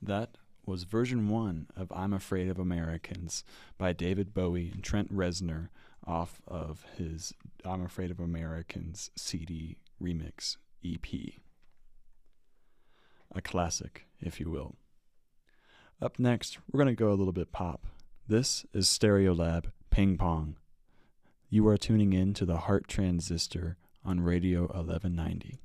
That was version 1 of I'm Afraid of Americans by David Bowie and Trent Reznor off of his I'm Afraid of Americans CD remix EP. A classic, if you will. Up next, we're going to go a little bit pop. This is Stereolab Ping Pong. You are tuning in to the Heart Transistor on Radio 1190.